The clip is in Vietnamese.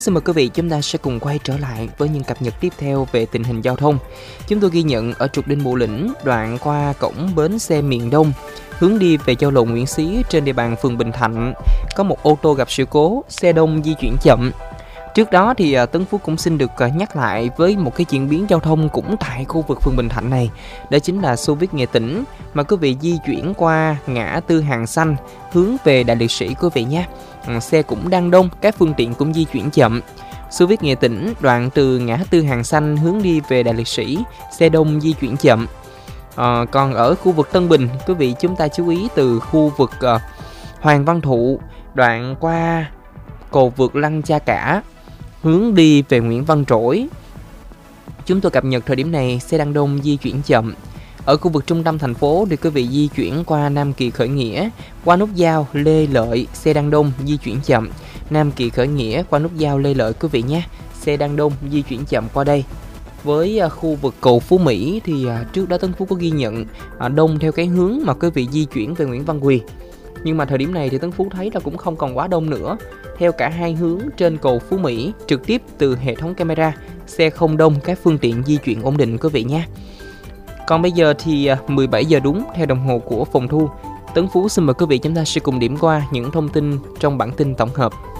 Xin mời quý vị, chúng ta sẽ cùng quay trở lại với những cập nhật tiếp theo về tình hình giao thông. Chúng tôi ghi nhận ở trục Đinh Bộ Lĩnh, đoạn qua cổng bến xe miền Đông, hướng đi về giao lộ Nguyễn Xí trên địa bàn phường Bình Thạnh, có một ô tô gặp sự cố, xe đông di chuyển chậm. Trước đó thì Tấn Phú cũng xin được nhắc lại với một cái diễn biến giao thông cũng tại khu vực phường Bình Thạnh này. Đó chính là Xô Viết Nghệ Tĩnh, mà quý vị di chuyển qua ngã tư Hàng Xanh hướng về Đại Liệt Sĩ quý vị nhé. Xe cũng đang đông, các phương tiện cũng di chuyển chậm. Xô Viết Nghệ Tĩnh, đoạn từ ngã tư Hàng Xanh hướng đi về Đại Liệt Sĩ, xe đông di chuyển chậm. Còn ở khu vực Tân Bình, quý vị chúng ta chú ý từ khu vực Hoàng Văn Thụ, đoạn qua cầu vượt Lăng Cha Cả, hướng đi về Nguyễn Văn Trỗi. Chúng tôi cập nhật thời điểm này xe đang đông, di chuyển chậm. Ở khu vực trung tâm thành phố thì quý vị di chuyển qua Nam Kỳ Khởi Nghĩa, qua nút giao Lê Lợi, xe đang đông, di chuyển chậm. Nam Kỳ Khởi Nghĩa qua nút giao Lê Lợi quý vị nhé, xe đang đông, di chuyển chậm qua đây. Với khu vực cầu Phú Mỹ thì trước đó Tấn Phú có ghi nhận đông theo cái hướng mà quý vị di chuyển về Nguyễn Văn Quỳ. Nhưng mà thời điểm này thì Tấn Phú thấy là cũng không còn quá đông nữa. Theo cả hai hướng trên cầu Phú Mỹ, trực tiếp từ hệ thống camera, xe không đông, các phương tiện di chuyển ổn định quý vị nhé. Còn bây giờ thì 17 giờ đúng theo đồng hồ của phòng thu. Tấn Phú xin mời quý vị chúng ta sẽ cùng điểm qua những thông tin trong bản tin tổng hợp.